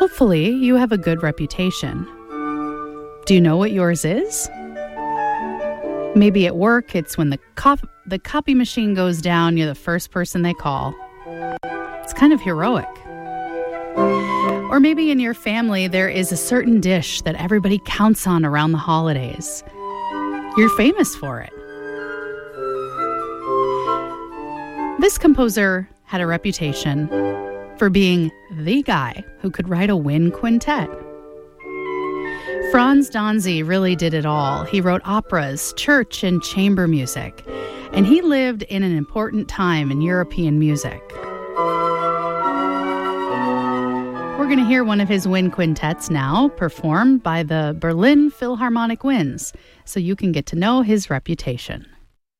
Hopefully, you have a good reputation. Do you know what yours is? Maybe at work, it's when the copy machine goes down, you're the first person they call. It's kind of heroic. Or maybe in your family, there is a certain dish that everybody counts on around the holidays. You're famous for it. This composer had a reputation for being the guy who could write a wind quintet. Franz Danzi really did it all. He wrote operas, church, and chamber music, and he lived in an important time in European music. We're going to hear one of his wind quintets now, performed by the Berlin Philharmonic Winds, so you can get to know his reputation.